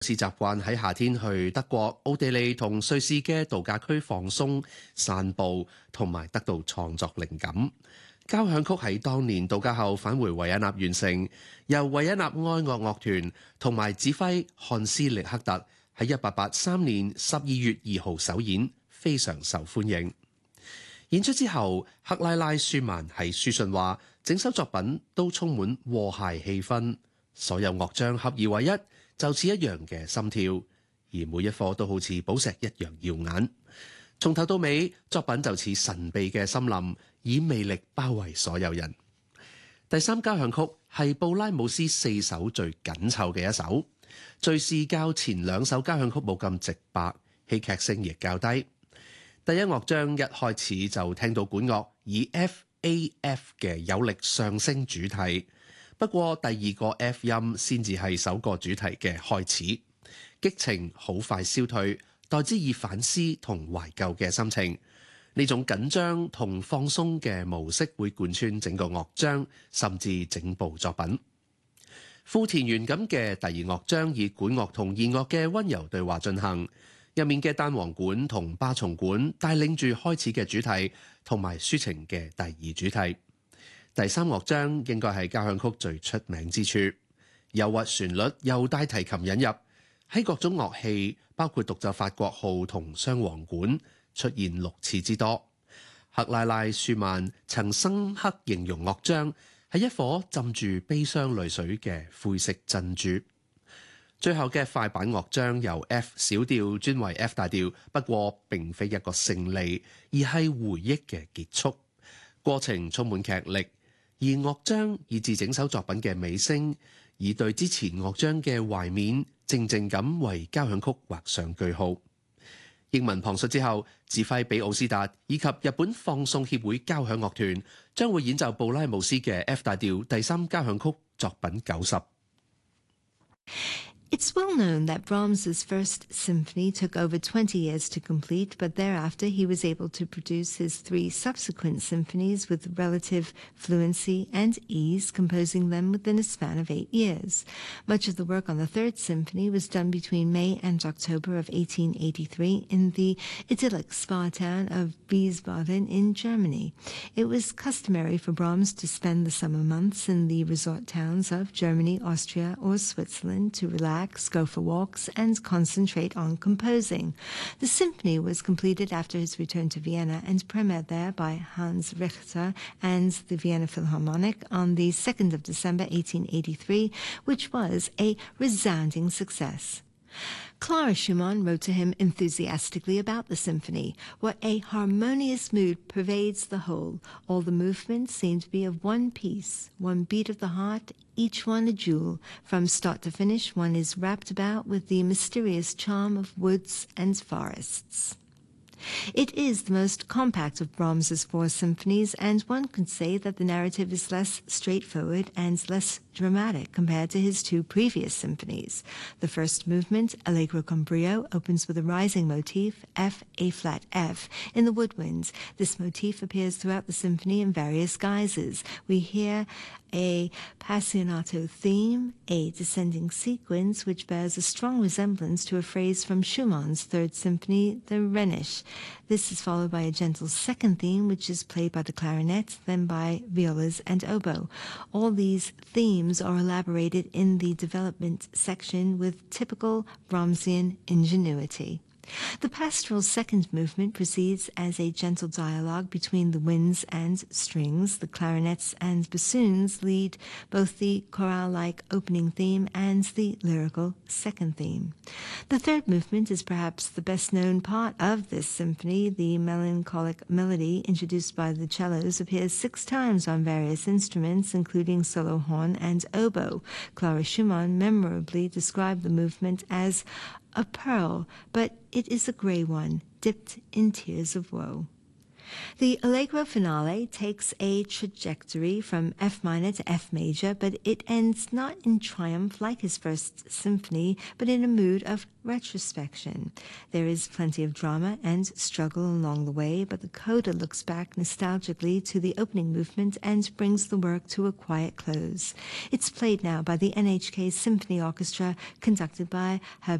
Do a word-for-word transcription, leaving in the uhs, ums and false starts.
是習慣喺夏天去德國、奧地利同瑞士嘅度假區放鬆、散步，同埋得到創作靈感。交響曲喺當年度假後返回維也納完成，由維也納愛樂樂團同埋指揮漢斯力克特喺一八八三年十二月二號首演，非常受歡迎。演出之後，克拉拉舒曼喺書信話，整首作品都充滿和諧氣氛，所有樂章合而為一，就似一樣嘅心跳，而每一課都好似寶石一樣耀眼。從頭到尾，作品就似神秘嘅森林，以魅力包圍所有人。第三交響曲係布拉姆斯四首最緊湊嘅一首，敘事較前兩首交響曲冇咁直白，戲劇性亦較低。第一樂章一開始就聽到管樂以 F A F 嘅有力上升主題，不過第二個 F 音先至係首個主題嘅開始，激情好快消退，代之以反思同懷舊嘅心情。呢種緊張同放鬆嘅模式會貫穿整個樂章，甚至整部作品。富田園咁嘅第二樂章以管樂同弦樂嘅溫柔對話進行，入面嘅單簧管同巴松管帶領住開始嘅主題同埋抒情嘅第二主題。第三樂章應該係交響曲最出名之處，憂鬱旋律又帶提琴引入，喺各種樂器包括獨奏法國號同雙簧管出現六次之多。克拉拉舒曼曾深刻形容樂章係一顆浸住悲傷淚水嘅灰色珍珠。最後嘅快板樂章由 F 小調轉為 F 大調，不過並非一個勝利，而係回憶嘅結束。過程充滿劇力，而樂章以至整首作品嘅尾聲，以對之前樂章嘅懷緬，靜靜咁為交響曲畫上句號。英文旁述之後，指揮比奧斯達以及日本放送協會交響樂團將會演奏布拉姆斯嘅 F 大調第三交響曲作品九十。 It's well known that Brahms's first symphony took over twenty years to complete, but thereafter he was able to produce his three subsequent symphonies with relative fluency and ease, composing them within a span of eight years. Much of the work on the third symphony was done between May and October of eighteen eighty-three in the idyllic spa town of Wiesbaden in Germany. It was customary for Brahms to spend the summer months in the resort towns of Germany, Austria, or Switzerland to relax, go for walks, and concentrate on composing. The symphony was completed after his return to Vienna and premiered there by Hans Richter and the Vienna Philharmonic on the second of December eighteen eighty-three, which was a resounding success. Clara Schumann wrote to him enthusiastically about the symphony. What a harmonious mood pervades the whole. All the movements seem to be of one piece, one beat of the heart, each one a jewel. From start to finish, one is wrapped about with the mysterious charm of woods and forests. It is the most compact of Brahms's four symphonies, and one could say that the narrative is less straightforward and less dramatic compared to his two previous symphonies. The first movement, Allegro con brio, opens with a rising motif, F, A-flat, F, in the woodwinds. This motif appears throughout the symphony in various guises. We hear a passionato theme, a descending sequence which bears a strong resemblance to a phrase from Schumann's Third Symphony, the Rhenish. This is followed by a gentle second theme, which is played by the clarinet, then by violas and oboe. All these themes are elaborated in the development section with typical Brahmsian ingenuity. The pastoral second movement proceeds as a gentle dialogue between the winds and strings. The clarinets and bassoons lead both the chorale-like opening theme and the lyrical second theme. The third movement is perhaps the best-known part of this symphony. The melancholic melody introduced by the cellos appears six times on various instruments, including solo horn and oboe. Clara Schumann memorably described the movement as a pearl, but it is a grey one, dipped in tears of woe. The Allegro finale takes a trajectory from F minor to F major, but it ends not in triumph like his first symphony, but in a mood of retrospection. There is plenty of drama and struggle along the way, but the coda looks back nostalgically to the opening movement and brings the work to a quiet close. It's played now by the N H K Symphony Orchestra, conducted by Herbert